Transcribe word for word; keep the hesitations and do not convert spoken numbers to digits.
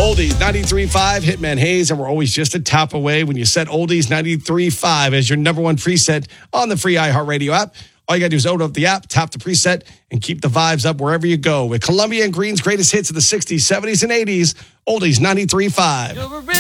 Oldies ninety-three point five, Hitman Hayes, and we're always just a tap away when you set Oldies ninety-three point five as your number one preset on the free iHeartRadio app. All you got to do is open up the app, tap the preset, and keep the vibes up wherever you go. With Columbia and Green's greatest hits of the sixties, seventies, and eighties, Oldies ninety-three point five.